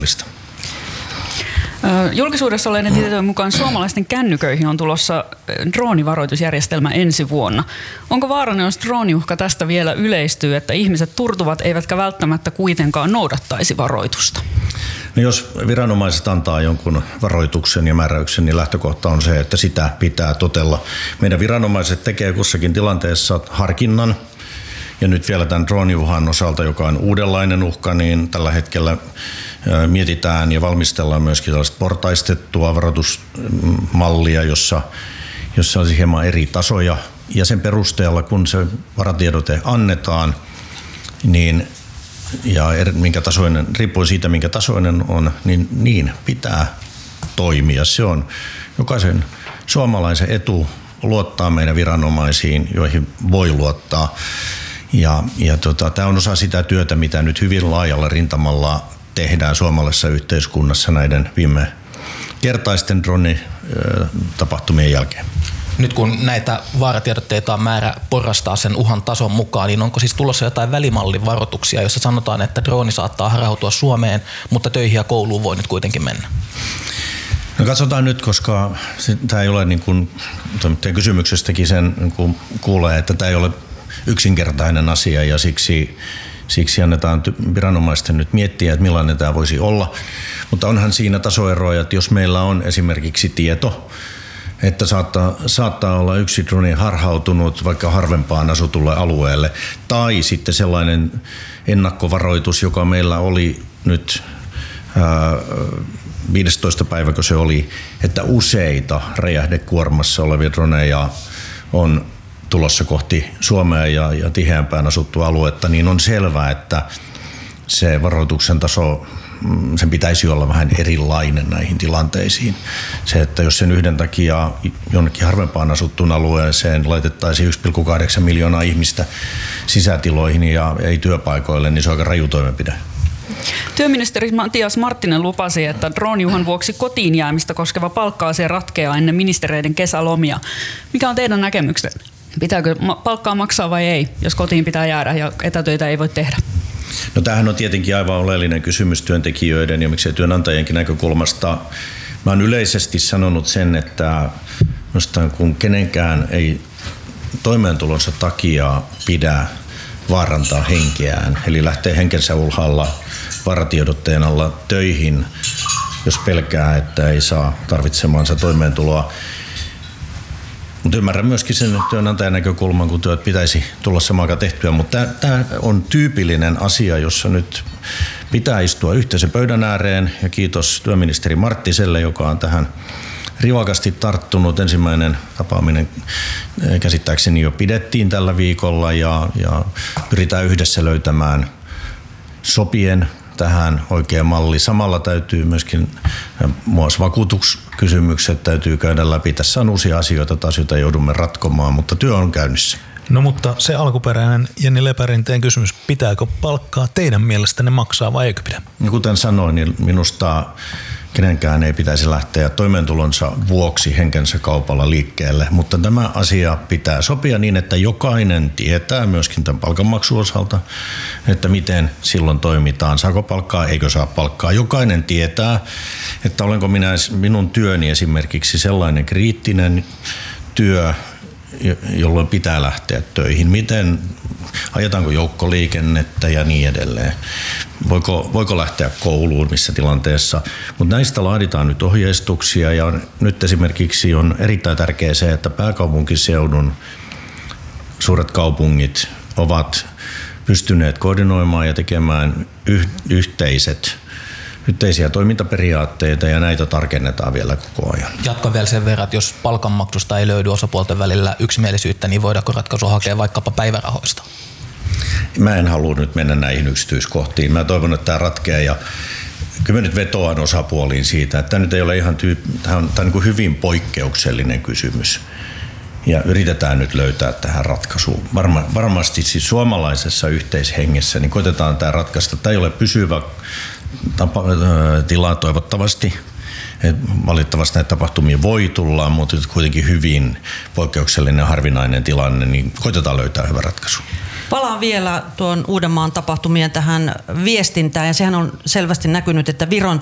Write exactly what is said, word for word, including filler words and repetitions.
mahdollista. Julkisuudessa olleiden tietojen mukaan suomalaisten kännyköihin on tulossa droonivaroitusjärjestelmä ensi vuonna. Onko vaarana, jos drooniuhka tästä vielä yleistyy, että ihmiset turtuvat eivätkä välttämättä kuitenkaan noudattaisi varoitusta? No jos viranomaiset antaa jonkun varoituksen ja määräyksen, niin lähtökohta on se, että sitä pitää totella. Meidän viranomaiset tekee kussakin tilanteessa harkinnan. Ja nyt vielä tämän drooniuhan osalta, joka on uudenlainen uhka, niin tällä hetkellä mietitään ja valmistellaan myöskin tällaista portaistettua varoitusmallia, jossa, jossa olisi hieman eri tasoja. Ja sen perusteella, kun se varatiedote annetaan, niin, ja minkä tasoinen, riippuen siitä, minkä tasoinen on, niin niin pitää toimia. Se on jokaisen suomalaisen etu luottaa meidän viranomaisiin, joihin voi luottaa. Ja, ja tota, tämä on osa sitä työtä, mitä nyt hyvin laajalla rintamalla tehdään suomalaisessa yhteiskunnassa näiden viime kertaisten dronitapahtumien jälkeen. Nyt kun näitä vaaratiedotteita on määrä porrastaa sen uhan tason mukaan, niin onko siis tulossa jotain välimallin varoituksia, jossa sanotaan, että drooni saattaa harhautua Suomeen, mutta töihin ja kouluun voi nyt kuitenkin mennä? No katsotaan nyt, koska tämä ei ole niin kuin toimittajan kysymyksestäkin sen niin kuin kuulee, että tämä ei ole yksinkertainen asia ja siksi, siksi annetaan viranomaisten nyt miettiä, että millainen tämä voisi olla. Mutta onhan siinä tasoeroja, että jos meillä on esimerkiksi tieto, että saattaa, saattaa olla yksi droni harhautunut vaikka harvempaan asutulle alueelle, tai sitten sellainen ennakkovaroitus, joka meillä oli nyt ää, viidestoista päivä, kun se oli, että useita räjähdekuormassa olevia droneja on tulossa kohti Suomea ja, ja tiheämpään asuttua aluetta, niin on selvää, että se varoituksen taso, sen pitäisi olla vähän erilainen näihin tilanteisiin. Se, että jos sen yhden takia jonnekin harvempaan asuttuun alueeseen laitettaisiin yksi pilkku kahdeksan miljoonaa ihmistä sisätiloihin ja ei työpaikoille, niin se on aika raju toimenpide. Työministeri Matias Marttinen lupasi, että drooniuhan vuoksi kotiin jäämistä koskeva palkka-asia ratkeaa ennen ministereiden kesälomia. Mikä on teidän näkemyksenne? Pitääkö palkkaa maksaa vai ei, jos kotiin pitää jäädä ja etätöitä ei voi tehdä? No tämähän on tietenkin aivan oleellinen kysymys työntekijöiden ja miksei työnantajienkin näkökulmasta. Mä oon yleisesti sanonut sen, että kun kenenkään ei toimeentulonsa takia pidä vaarantaa henkeään, eli lähtee henkensä ulhalla varatiedotteen alla töihin, jos pelkää, että ei saa tarvitsemaansa toimeentuloa. Mutta ymmärrän myöskin sen työnantajan näkökulman, kun työt pitäisi tulla samaan aikaan tehtyä, mutta tämä on tyypillinen asia, jossa nyt pitää istua yhteisen pöydän ääreen ja kiitos työministeri Marttiselle, joka on tähän rivakasti tarttunut. Ensimmäinen tapaaminen käsittääkseni jo pidettiin tällä viikolla ja, ja pyritään yhdessä löytämään sopien tähän oikea malli. Samalla täytyy myöskin muassa vakuutuskysymykset täytyy käydä läpi. Tässä on uusia asioita taas, joita joudumme ratkomaan, mutta työ on käynnissä. No mutta se alkuperäinen Jenni Lepärinteen kysymys, pitääkö palkkaa teidän mielestänne maksaa vai eikö pidä? Ja kuten sanoin, niin minusta kenenkään ei pitäisi lähteä toimeentulonsa vuoksi henkensä kaupalla liikkeelle, mutta tämä asia pitää sopia niin, että jokainen tietää myöskin tämän palkanmaksun osalta, että miten silloin toimitaan, saako palkkaa, eikö saa palkkaa. Jokainen tietää, että olenko minä, minun työni esimerkiksi sellainen kriittinen työ, jolloin pitää lähteä töihin. Miten, ajetaanko joukkoliikennettä ja niin edelleen. Voiko, voiko lähteä kouluun missä tilanteessa. Mutta näistä laaditaan nyt ohjeistuksia ja on, nyt esimerkiksi on erittäin tärkeää se, että pääkaupunkiseudun suuret kaupungit ovat pystyneet koordinoimaan ja tekemään yh, yhteiset yhteisiä toimintaperiaatteita ja näitä tarkennetaan vielä koko ajan. Jatkan vielä sen verran, että jos palkanmaksusta ei löydy osapuolten välillä yksimielisyyttä, niin voidaanko ratkaisua hakea vaikkapa päivärahoista? Mä en halua nyt mennä näihin yksityiskohtiin. Mä toivon, että tämä ratkeaa ja kyllä mä nyt vetoan osapuoliin siitä, että tämä nyt ei ole ihan tyyppi, tämä on, tämä on niin kuin hyvin poikkeuksellinen kysymys. Ja yritetään nyt löytää tähän ratkaisu. Varma, varmasti siis suomalaisessa yhteishengessä niin koitetaan tämä ratkaista. Tämä ei ole pysyvä tapa, tila toivottavasti. Valitettavasti näitä tapahtumia voi tulla, mutta kuitenkin hyvin poikkeuksellinen ja harvinainen tilanne, niin koitetaan löytää hyvä ratkaisu. Palaan vielä tuon Uudenmaan tapahtumien tähän viestintään, ja sehän on selvästi näkynyt, että Viron